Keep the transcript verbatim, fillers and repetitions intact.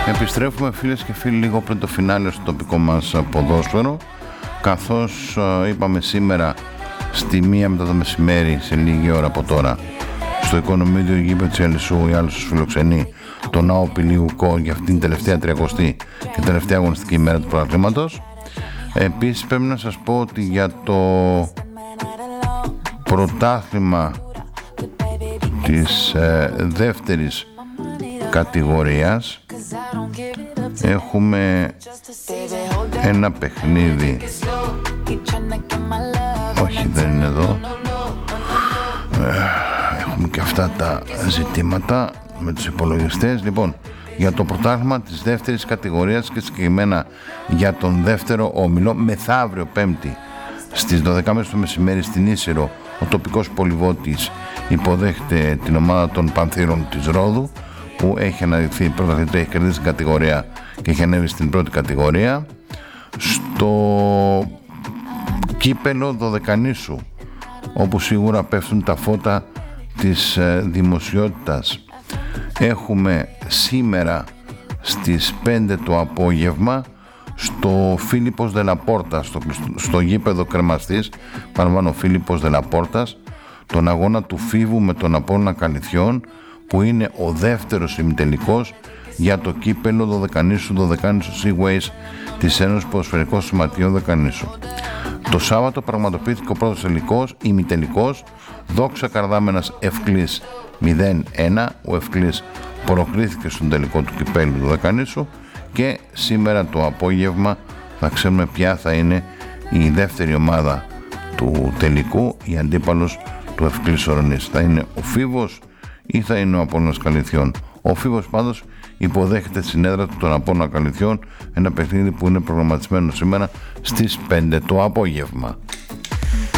Επιστρέφουμε φίλες και φίλοι λίγο πριν το φινάλε στο τοπικό μας ποδόσφαιρο, καθώς είπαμε σήμερα στη μία μετά το μεσημέρι, σε λίγη ώρα από τώρα, στο οικονομίδιο γήπεδο της Ελισσού ή άλλους φιλοξενεί το Ναό Πηλιουκό για αυτήν την τελευταία τριακοστή και τελευταία αγωνιστική ημέρα του πρωταθλήματος. Επίσης πρέπει να σας πω ότι για το πρωτάθλημα της ε, δεύτερης κατηγορίας έχουμε ένα παιχνίδι, όχι δεν είναι εδώ, έχουμε και αυτά τα ζητήματα με τους υπολογιστές. Λοιπόν, για το πρωτάθλημα της δεύτερης κατηγορίας και συγκεκριμένα για τον δεύτερο όμιλο, μεθαύριο Πέμπτη στις δώδεκα και μισή το μεσημέρι στην Ίσυρο, ο τοπικός πολυβότης υποδέχεται την ομάδα των Πανθύρων της Ρόδου, που έχει αναδειχθεί πρωταθλήτρια, έχει κερδίσει την κατηγορία και έχει ανέβει στην πρώτη κατηγορία. Στο κύπελο Δωδεκανήσου, όπου σίγουρα πέφτουν τα φώτα της ε, δημοσιότητας, έχουμε σήμερα στις πέντε το απόγευμα στο Φίλιππος Δελαπόρτα, στο, στο γήπεδο Κρεμαστής, παραλαμβάνω Φίλιππος Δελαπόρτας, τον αγώνα του Φίβου με τον Απόλλωνα Καλυθιών, που είναι ο δεύτερος ημιτελικός για το κύπελο Δωδεκανήσου, Δωδεκανήσου Seaways της Ένωσης Ποδοσφαιρικών Σωματείων Δωδεκανήσου. Το Σάββατο πραγματοποιήθηκε ο πρώτος τελικός, ημιτελικός, Δόξα Καρδάμενας Ευκλής μηδέν ένα, ο Ευκλής προκρίθηκε στον τελικό του κυπέλου του Δωδεκανήσου, και σήμερα το απόγευμα θα ξέρουμε ποια θα είναι η δεύτερη ομάδα του τελικού, η αντίπαλος του Ευκλής Ορονής. Θα είναι ο Φίβος ή θα είναι ο Απόλλωνας Καλυθιών? Ο Φίβος πάντως υποδέχεται στην έδρα του τον Απόλλωνα Καλυθιών, ένα παιχνίδι που είναι προγραμματισμένο σήμερα στις πέντε το απόγευμα.